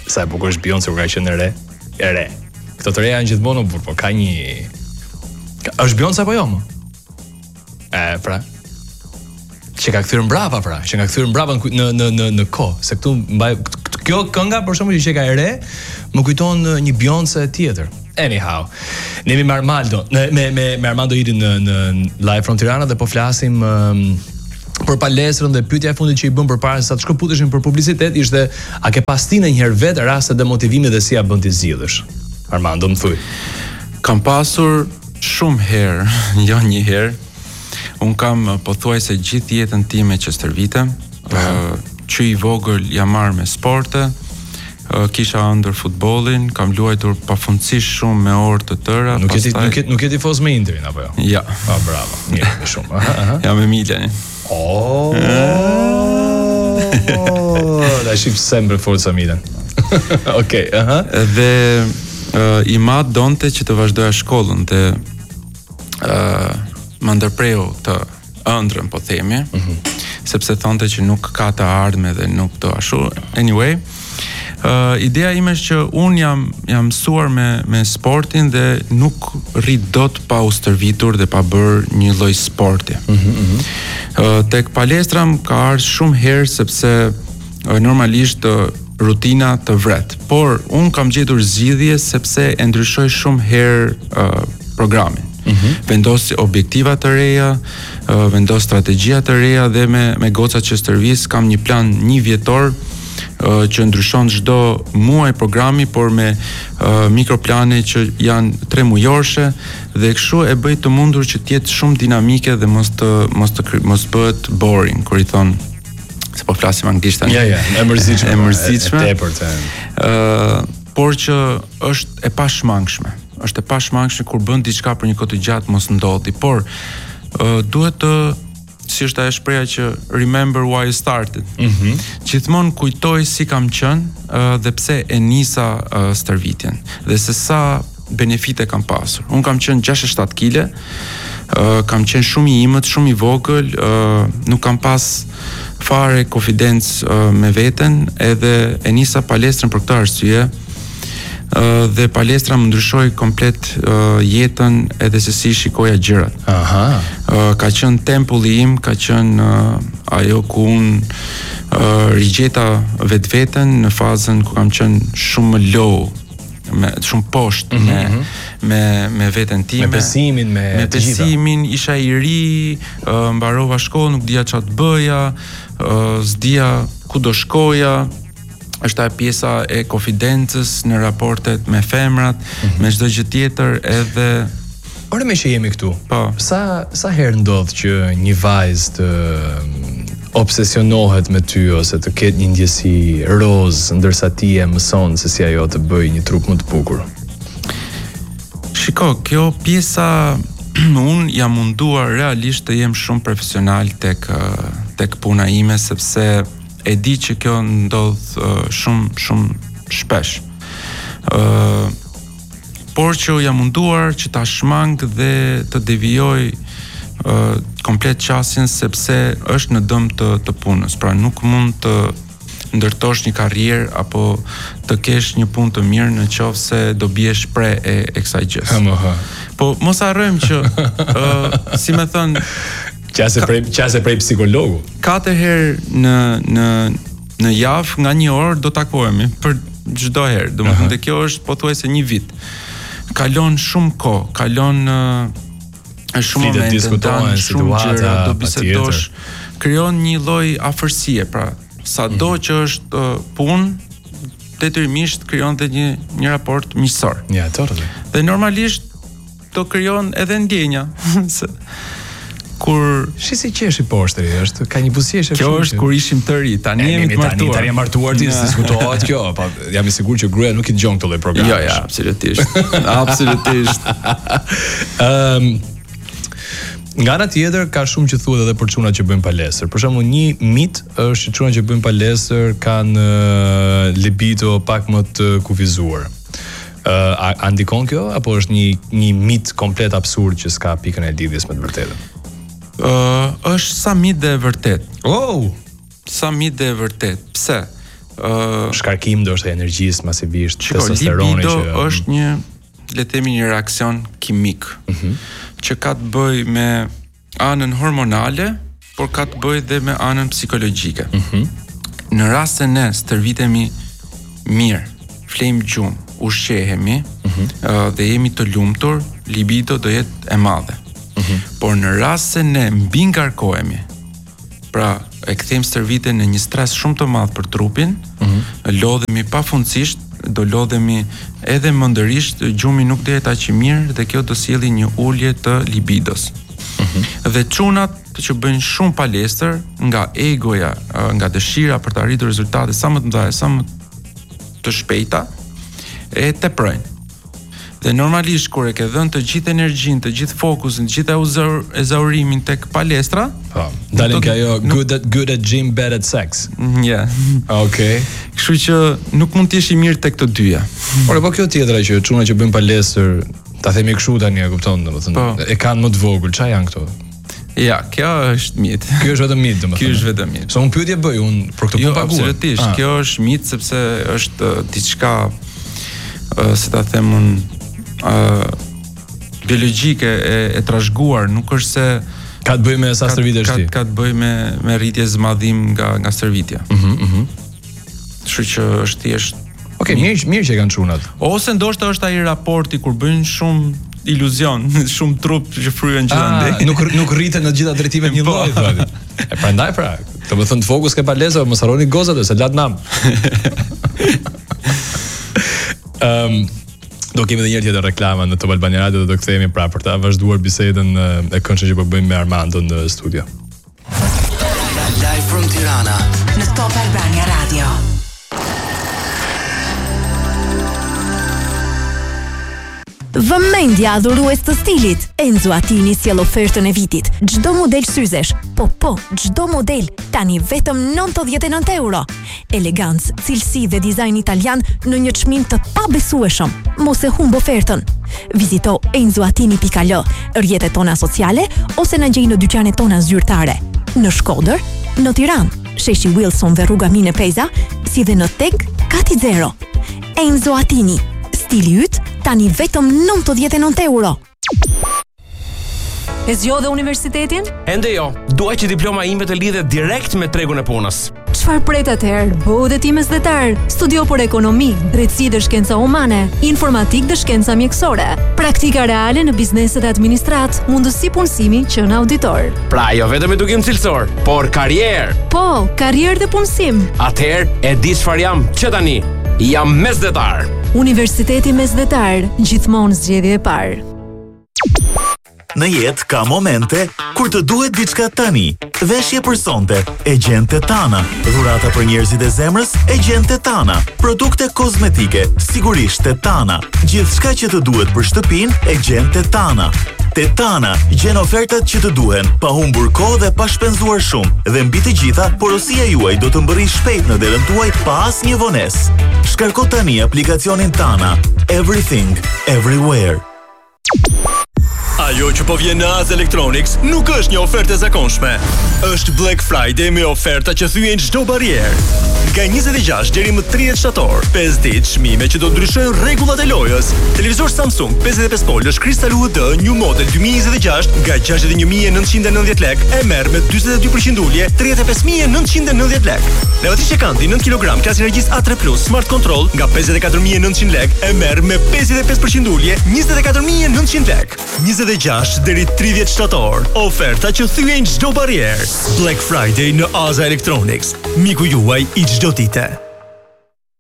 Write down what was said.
Sa e bukur është Beyoncé kur ka qenë e re. Këto të reja janë gjithmonë burr, po ka një është Beyoncé apo jo më? Pra. Që ka kthyer mbrapa pra, që ka kthyer mbrapa në kohë, se këtu mbaj kjo kënga për shembull që ka e re, më kujton një Beyoncé tjetër. Anyhow, ne jemi me Armando, me Armando Idi në live from Tirana dhe po flasim për palestrën dhe pyetja e fundit që i bëm përpara se sa të shkëputeshim për publicitet ishte a ke pas ti ndonjëherë vetë raste demotivimi dhe si ja bën ti zgjidhësh? Armando, më thuj. Kam pasur shumë herë, jo një herë. Un kam pothuajse gjithë jetën time që stërvitem, që i vogël jam marrë me sporte, kisha ëndër futbollin, kam luajtur pafundësisht shumë me orë të tëra. Nuk je tifoz me Interin apo jo? Ja. Bravo. Mirë, shumë. Jam me Milanin. Da shif sempre Forza Milan. Okej, Dhe i mat donte që të vazhdoja shkollën dhe më ndërpreu të ëndrën, po themi, sepse thonte që nuk ka të ardhme dhe nuk do ashtu. Anyway, ideja ime është që un jam mësuar me sportin dhe nuk rrit dot pa u stërvitur dhe pa bërë një lloj sporti. Tek palestra ka ardhur shumë herë sepse normalisht rutina të vret, por un kam gjetur zgjidhje sepse e ndryshoj shumë herë programin. Vendos objektiva të reja, vendos strategjia të reja dhe me gocat që stërvis kam një plan 1 vjetor që ndryshon çdo muaj programi, por me mikroplane që janë 3 mujorshe dhe kështu e bëj të mundur që të jetë shumë dinamike dhe mos bëhet boring, kur i thon se po flasim anglisht tani. Ja, e mërzitshme. Por që është e pashmangshme. Është e pashmangshme kur bën diçka për një kohë të gjatë mos ndodhi, por duhet të si është ajo shpreha që remember why you started. Gjithmonë kujtoj si kam qenë dhe pse e nisa stërvitjen dhe se sa benefite kam pasur. Un kam qenë 67 kg, kam qenë shumë i imët, shumë i vogël, nuk kam pas fare konfidencë me veten, edhe e nisa palestrën për këtë arsye. Dhe palestra më ndryshoi komplet jetën edhe se si shikoja gjërat. Ka qenë tempulli im, ka qenë ajo ku unë rigjeta vetveten në fazën ku kam qenë shumë low, shumë poshtë me veten time, me besimin, isha i ri, mbarova shkollën, nuk dija çfarë të bëja, s'dija ku do shkoja. Është ajo pjesa e konfidencës në raportet me femrat, me çdo gjë tjetër, edhe Ore me që jemi këtu. Po. Sa herë ndodh që një vajzë të obsesionohet me ty ose të ketë një ndjesi roz ndërsa ti e mëson se si ajo të bëjë një trup më të bukur? Shiko, kjo pjesa unë jam munduar realisht të jem shumë profesional tek puna ime, sepse e di që kjo ndodh shumë shpesh. Por që jam munduar që ta shmang dhe të devijoj komplet qasjen, sepse është në dëm të punës. Pra nuk mund të ndërtosh një karrierë apo të kesh një punë të mirë në qoftë se do biesh pre e kësaj gjës. Po mos harrojmë që si më thon Qase prej psikologu. 4 herë në javë nga 1 orë do takohemi për çdo herë. Domethënë te kjo është pothuajse 1 vit. Kalon shumë kohë, kalon shumë momente, diskutohen situata, do bisedosh, krijon një lloj afërsie, pra sado që është punë, detyrimisht krijon edhe një raport miqësor. Ja, totally. Dhe normalisht do krijon edhe ndjenja. Kur si qeshi poshtri është, ka një buzëqeshje. Kjo është kur ishim të ri, tani jemi të martuar. Tani jam martuar, ti diskutohet kjo, po jam i sigurt që gruaja nuk i dëgjon këtë lloj programi. Jo, absolutisht. Absolutisht. Nga ana tjetër ka shumë që thuhet edhe për çunat që bëjnë palestër. Për shembull, një mit është që çunat që bëjnë palestër kanë libido pak më të kufizuar. A ndikon kjo apo është një mit komplet absurd që s'ka pikën e lidhjes me të vërtetën? Është sa mit dhe e vërtet. Oh! Sa mit dhe e vërtet. Pse? shkarkim ndoshta energjisë masivisht, testosteroni që është një, le të themi, një reakcion kimik që ka të bëjë me anën hormonale, por ka të bëjë dhe me anën psikologjike. Në rast se ne stërvitemi mirë, flejmë gjumë, ushqehemi dhe jemi të lumtur, libido do jetë e madhe. Por në rast se ne mbi ngarkohemi, pra e kthejmë stërvitjen në një stres shumë të madh për trupin, lodhemi pafundësisht, do lodhemi edhe mëndërisht, gjumi nuk do jetë aq i mirë dhe kjo do sjellë një ulje të libidos. Dhe çunat që bëjnë shumë palestër nga egoja, nga dëshira për të arritur rezultate sa më të mëdha, sa më të shpejta, e teprojnë. Dhe normalisht kur e ke dhënë të gjithë energjinë, të gjithë fokusin, të gjithë ezaurimin tek palestra, dalin ka ajo good at gym, bad at sex. Yeah. Okay. Kështu që nuk mund të jesh i mirë tek të dyja. Por po kjo tjetra që çuna që bëjnë palestër, ta themi kështu tani, e kupton, domethënë, e kanë më të vogël, çfarë janë këto? Ja, kjo është mit. Ky është vetëm mit, domethënë. Ky është vetëm mit. So unë pyetje bëj unë për këtë punë paguar. Absolutisht, kjo është mit sepse është diçka se ta them unë biologjike e trashëguar, nuk është se ka të bëjë me sa stërvitesh ti. Ka të bëjë me rritje zmadhim nga stërvitja. Kështu që është thjesht. Okej, mirë që kanë çunat. Ose ndoshta është ai raporti kur bëjnë shumë iluzion, shumë trup që fryhen gjithandej. Nuk rriten në të gjitha drejtimet një lloj thotë. E prandaj pra, domethënë të fokus ke palestra, mos harroni gozat se lat nam. Do kemi edhe një herë tjetër reklama në Top Albania Radio dhe do kthehemi pra për ta vazhduar bisedën e këndshme që po bëjmë me Armando në studio. Live from Tirana në Top Albania Radio. Vëmendja adhurues të stilit. Enzo Attini sjell ofertën e vitit. Çdo model syzesh, çdo model tani vetëm 99 euro. Elegancë, cilësi dhe dizajn italian në një çmim të pabesueshëm. Mos e humb ofertën. Vizito enzoatini.al, rrjetet tona sociale ose na gjej në dyqanet tona zyrtare. Në Shkodër, në Tiranë, sheshi Wilson dhe rruga Mine Peza, si dhe në Teg Kati Zero. Enzo Attini, stili yt tani vetëm 99 euro. E zgjodhe universitetin? Ende jo, dua që diploma ime të lidhet direkt me tregun e punës. Çfarë pret atëherë? Bëu dhe ti mesdhetar. Studio për ekonomi, drejtësi dhe shkenca humane, informatik dhe shkenca mjekësore, praktika reale në bizneset e administrat, mundësi punësimi që në auditor. Pra jo vetëm edukim cilësor, por karrierë. Po, karrierë dhe punësim. Atëherë e di çfarë jam, që tani jam mesdhetar. Universiteti Mesdhetar, gjithmonë zgjedhje e parë. Në jetë ka momente kur të duhet diçka tani. Veshje për sonte e gjen Tetana. Dhurata për njerëzit e zemrës e gjen Tetana. Produkte kozmetike, sigurisht Tetana. Gjithçka që të duhet për shtëpinë e gjen Tetana. Tetana gjen ofertat që të duhen, pa humbur kohë dhe pa shpenzuar shumë. Dhe mbi të gjitha, porosia juaj do të mbërrijë shpejt në derën tuaj pa asnjë vonesë. Shkarko tani aplikacionin Tana. Everything, everywhere. Ajo që po vjen në Az Electronics nuk është një ofertë e zakonshme. Është Black Friday me oferta që thyen çdo barrierë. Nga 26 deri më 30 shtator, 5 ditë çmime që do ndryshojnë rregullat e lojës. Televizor Samsung 55 polësh Crystal UHD New Model 2026 nga 61.990 lek e merr me 42% ulje 35.990 lek. Lavatrice Kanti 9 kg klasë energjisë A3+ Smart Control nga 54.900 lek e merr me 55% ulje 24.900 lek. 26 deri 30 shtator. Oferta që thyen çdo barrierë. Black Friday në Aza Electronics. Miku juaj i çdo dite.